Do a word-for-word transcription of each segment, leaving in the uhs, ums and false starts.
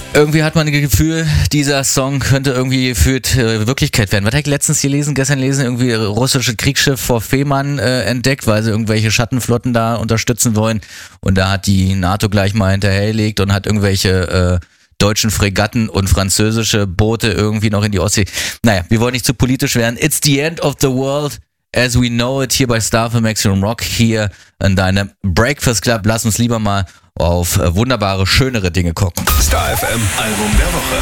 Irgendwie hat man das Gefühl, dieser Song könnte irgendwie für äh, Wirklichkeit werden. Was habe ich letztens gelesen, gestern gelesen, irgendwie russische Kriegsschiff vor Fehmarn äh, entdeckt, weil sie irgendwelche Schattenflotten da unterstützen wollen. Und da hat die NATO gleich mal hinterhergelegt und hat irgendwelche äh, deutschen Fregatten und französische Boote irgendwie noch in die Ostsee. Naja, wir wollen nicht zu politisch werden. It's the end of the world as we know it hier bei Star F M Maximum Rock hier in deinem Breakfast Club. Lass uns lieber mal auf äh, wunderbare, schönere Dinge gucken. Star F M Album der Woche.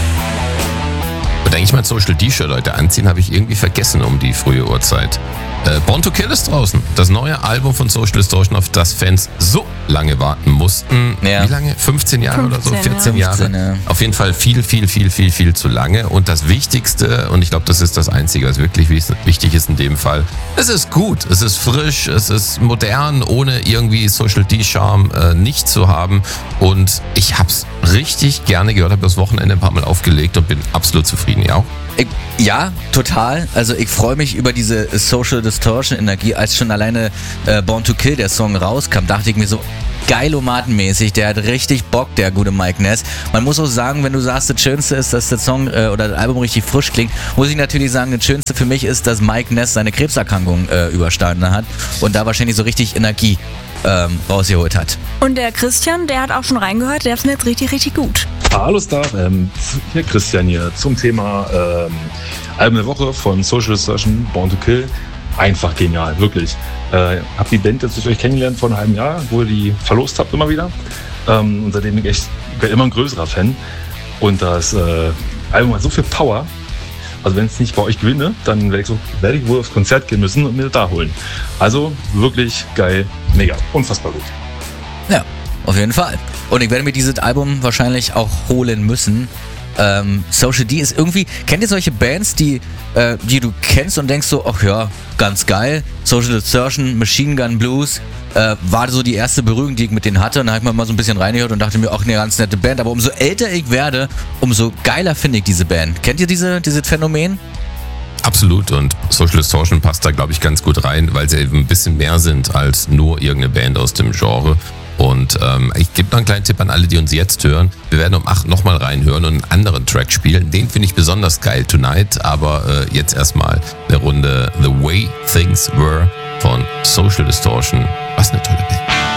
Und eigentlich mal Social D-Shirt heute anziehen, habe ich irgendwie vergessen um die frühe Uhrzeit. Äh, Born to Kill ist draußen. Das neue Album von Social Distortion, auf das Fans so lange warten mussten. Ja. Wie lange? fünfzehn Jahre oder so? vierzehn ja. Jahre? fünfzehn, ja. Auf jeden Fall viel, viel, viel, viel, viel zu lange. Und das Wichtigste, und ich glaube, das ist das Einzige, was wirklich wichtig ist in dem Fall, es ist gut, es ist frisch, es ist modern, ohne irgendwie Social D-Charme äh, nicht zu haben. Und ich habe es richtig gerne gehört, habe das Wochenende ein paar Mal aufgelegt und bin absolut zufrieden. Ja auch? Ich, ja, total. Also ich freue mich über diese Social Distortion Energie. Als schon alleine äh, Born to Kill, der Song rauskam, dachte ich mir so, geilomatenmäßig, der hat richtig Bock, der gute Mike Ness. Man muss auch sagen, wenn du sagst, das Schönste ist, dass der Song äh, oder das Album richtig frisch klingt, muss ich natürlich sagen, das Schönste für mich ist, dass Mike Ness seine Krebserkrankung äh, überstanden hat und da wahrscheinlich so richtig Energie ähm, rausgeholt hat. Und der Christian, der hat auch schon reingehört, der findet es richtig, richtig gut. Hallo Star, ähm, hier Christian hier zum Thema ähm, Album der Woche von Social Distortion, Born to Kill. Einfach genial, wirklich. Äh, hab die Band jetzt durch euch kennengelernt vor einem halben Jahr, wo ihr die verlost habt immer wieder. Ähm, und seitdem bin ich echt ich bin immer ein größerer Fan. Und das äh, Album hat so viel Power. Also wenn es nicht bei euch gewinne, dann werde ich, so, werd ich wohl aufs Konzert gehen müssen und mir das da holen. Also wirklich geil, mega, unfassbar gut. Ja, auf jeden Fall. Und ich werde mir dieses Album wahrscheinlich auch holen müssen. Ähm, Social D ist irgendwie, kennt ihr solche Bands, die, äh, die du kennst und denkst so, ach ja, ganz geil, Social Distortion, Machine Gun Blues, äh, war so die erste Berührung, die ich mit denen hatte, und da habe ich mir mal so ein bisschen reingehört und dachte mir, ach, eine ganz nette Band, aber umso älter ich werde, umso geiler finde ich diese Band. Kennt ihr diese, dieses Phänomen? Absolut, und Social Distortion passt da, glaube ich, ganz gut rein, weil sie eben ein bisschen mehr sind als nur irgendeine Band aus dem Genre. Und ähm, ich gebe noch einen kleinen Tipp an alle, die uns jetzt hören. Wir werden um acht nochmal reinhören und einen anderen Track spielen. Den finde ich besonders geil, Tonight. Aber äh, jetzt erstmal eine Runde The Way Things Were von Social Distortion. Was eine tolle Band.